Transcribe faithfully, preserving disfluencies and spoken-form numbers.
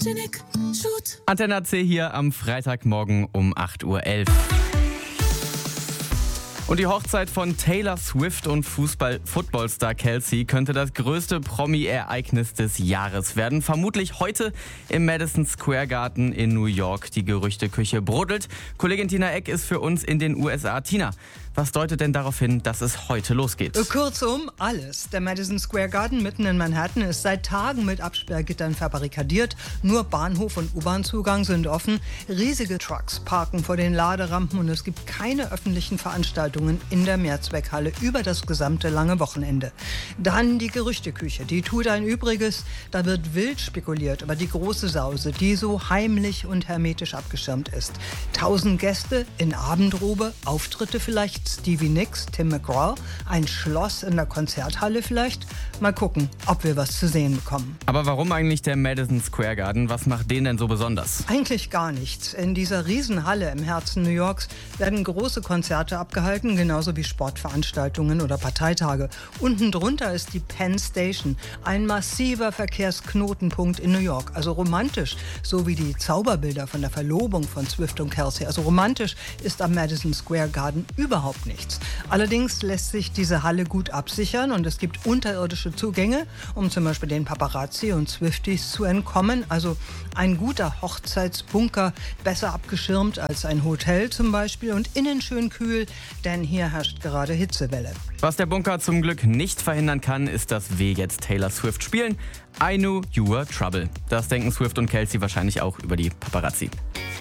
Photogenic Shoot. Antenne A C hier am Freitagmorgen um acht Uhr elf. Und die Hochzeit von Taylor Swift und Fußball-Footballstar Kelsey könnte das größte Promi-Ereignis des Jahres werden. Vermutlich heute im Madison Square Garden in New York. Die Gerüchteküche brodelt. Kollegin Tina Eck ist für uns in den U S A. Tina, was deutet denn darauf hin, dass es heute losgeht? Kurzum, alles. Der Madison Square Garden mitten in Manhattan ist seit Tagen mit Absperrgittern verbarrikadiert. Nur Bahnhof und U-Bahn-Zugang sind offen. Riesige Trucks parken vor den Laderampen und es gibt keine öffentlichen Veranstaltungen in der Mehrzweckhalle über das gesamte lange Wochenende. Dann die Gerüchteküche, die tut ein Übriges. Da wird wild spekuliert über die große Sause, die so heimlich und hermetisch abgeschirmt ist. Tausend Gäste in Abendrobe, Auftritte vielleicht, Stevie Nicks, Tim McGraw, ein Schloss in der Konzerthalle vielleicht. Mal gucken, ob wir was zu sehen bekommen. Aber warum eigentlich der Madison Square Garden? Was macht den denn so besonders? Eigentlich gar nichts. In dieser Riesenhalle im Herzen New Yorks werden große Konzerte abgehalten, genauso wie Sportveranstaltungen oder Parteitage. Unten drunter ist die Penn Station, ein massiver Verkehrsknotenpunkt in New York. Also romantisch, so wie die Zauberbilder von der Verlobung von Swift und Kelsey. Also romantisch ist am Madison Square Garden überhaupt nichts. Allerdings lässt sich diese Halle gut absichern und es gibt unterirdische Zugänge, um zum Beispiel den Paparazzi und Swifties zu entkommen. Also ein guter Hochzeitsbunker, besser abgeschirmt als ein Hotel zum Beispiel und innen schön kühl, denn hier herrscht gerade Hitzewelle. Was der Bunker zum Glück nicht verhindern kann, ist, dass wir jetzt Taylor Swift spielen. I Knew You Were Trouble. Das denken Swift und Kelsey wahrscheinlich auch über die Paparazzi.